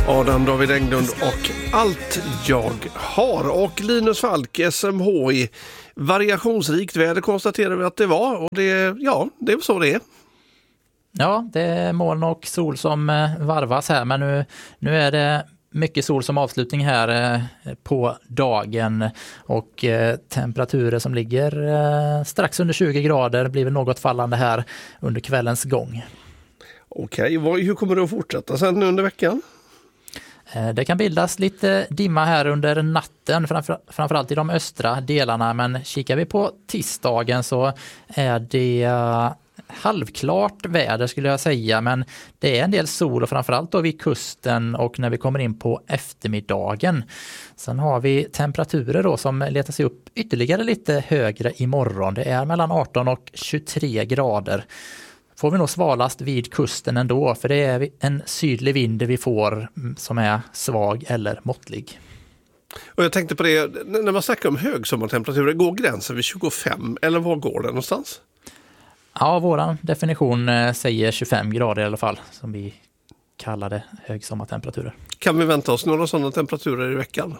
Adam David Englund och Allt jag har. Och Linus Falk, SMHI. Variationsrikt väder konstaterar vi att det var. Och det är så det är. Ja, det är moln och sol som varvas här. Men nu är det mycket sol som avslutning här på dagen. Och temperaturer som ligger strax under 20 grader blir något fallande här under kvällens gång. Okej, hur kommer det att fortsätta sen under veckan? Det kan bildas lite dimma här under natten, framförallt i de östra delarna, men kikar vi på tisdagen så är det halvklart väder skulle jag säga, men det är en del sol och framförallt då vid kusten och när vi kommer in på eftermiddagen. Sen har vi temperaturer då som letar sig upp ytterligare lite högre imorgon. Det är mellan 18 och 23 grader. Får vi nog svalast vid kusten ändå, för det är en sydlig vind vi får som är svag eller måttlig. Och jag tänkte på det, när man snackar om högsommartemperaturer, går gränsen vid 25 eller var går den någonstans? Ja, våran definition säger 25 grader i alla fall, som vi kallar det högsommartemperaturer. Kan vi vänta oss några sådana temperaturer i veckan?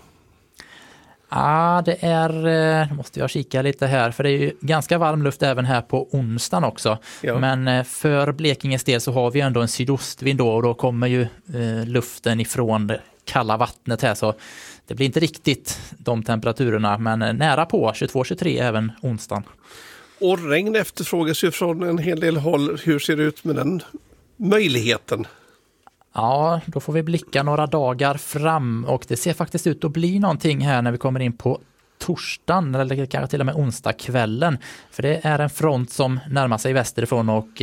Ja, det är, måste jag kika lite här, för det är ju ganska varm luft även här på onsdagen också. Ja. Men för Blekinges del så har vi ändå en sydostvind då, och då kommer ju luften ifrån det kalla vattnet här, så det blir inte riktigt de temperaturerna, men nära på 22-23 även onsdagen. Och regn efterfrågas ju från en hel del håll. Hur ser det ut med den möjligheten? Ja, då får vi blicka några dagar fram och det ser faktiskt ut att bli någonting här när vi kommer in på torsdagen eller kanske till och med onsdagskvällen. För det är en front som närmar sig västerifrån och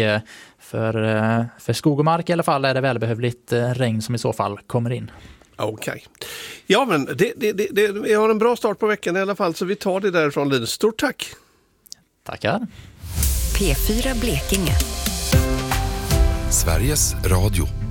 för skog och mark i alla fall är det välbehövligt regn som i så fall kommer in. Okej. Ja, men vi har en bra start på veckan i alla fall, så vi tar det därifrån, Linus. Stort tack! Tackar! P4 Blekinge. Sveriges Radio.